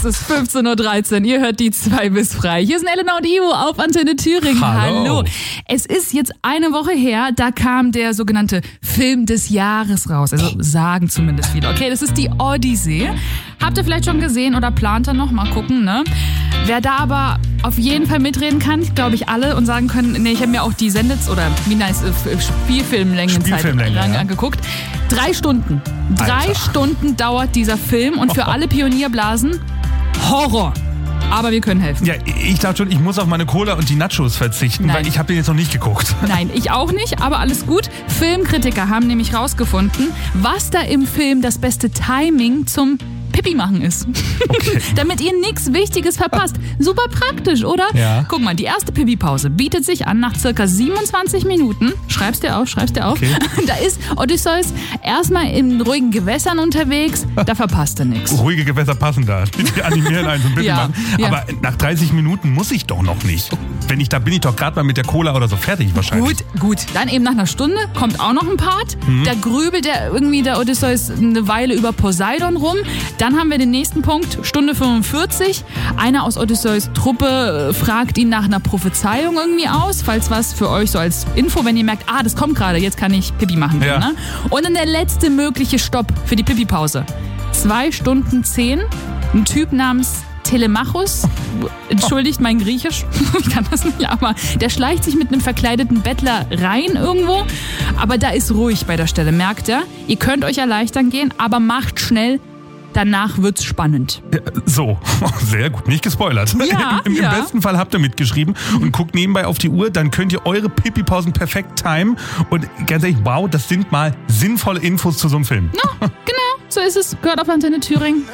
Es ist 15.13 Uhr. Ihr hört die 2 bis frei. Hier sind Elena und Ivo auf Antenne Thüringen. Hallo. Es ist jetzt eine Woche her, da kam der sogenannte Film des Jahres raus. Also sagen zumindest viele. Okay, das ist die Odyssee. Habt ihr vielleicht schon gesehen oder plant ihr noch? Mal gucken, ne? Wer da aber auf jeden Fall mitreden kann, glaube ich alle, und sagen können, nee, ich habe mir auch die Spielfilmlängenzeit angeguckt. 3 Stunden. Alter. 3 Stunden dauert dieser Film und für alle Pionierblasen Horror. Aber wir können helfen. Ja, ich dachte schon, ich muss auf meine Cola und die Nachos verzichten, Nein. weil ich habe den jetzt noch nicht geguckt. Nein, ich auch nicht, aber alles gut. Filmkritiker haben nämlich rausgefunden, was da im Film das beste Timing zum Pipi machen ist. Okay. Damit ihr nichts Wichtiges verpasst. Super praktisch, oder? Ja. Guck mal, die erste Pipi-Pause bietet sich an nach circa 27 Minuten. Schreib's dir auf. Okay. Da ist Odysseus erstmal in ruhigen Gewässern unterwegs. Da verpasst er nichts. Ruhige Gewässer passen da. Die animieren einen so ein bisschen Ja, machen. ja. Aber nach 30 Minuten muss ich doch noch nicht. Da bin ich doch gerade mal mit der Cola oder so fertig wahrscheinlich. Gut. Dann eben nach einer Stunde kommt auch noch ein Part. Da grübelt der Odysseus eine Weile über Poseidon rum. Dann haben wir den nächsten Punkt, Stunde 45. Einer aus Odysseus Truppe fragt ihn nach einer Prophezeiung irgendwie aus, falls was für euch so als Info, wenn ihr merkt, das kommt gerade, jetzt kann ich Pipi machen. Ja. Ne? Und dann der letzte mögliche Stopp für die Pipi-Pause. 2 Stunden 10. Ein Typ namens Telemachus, entschuldigt mein Griechisch, ich kann das nicht, aber der schleicht sich mit einem verkleideten Bettler rein irgendwo, aber da ist ruhig bei der Stelle, merkt ihr? Ihr könnt euch erleichtern gehen, aber macht schnell, danach wird's spannend. Ja, so, sehr gut, nicht gespoilert. Ja, Im ja. besten Fall habt ihr mitgeschrieben und guckt nebenbei auf die Uhr, dann könnt ihr eure Pipi-Pausen perfekt timen und ganz ehrlich, wow, das sind mal sinnvolle Infos zu so einem Film. Genau, so ist es, gehört auf Antenne Thüringen.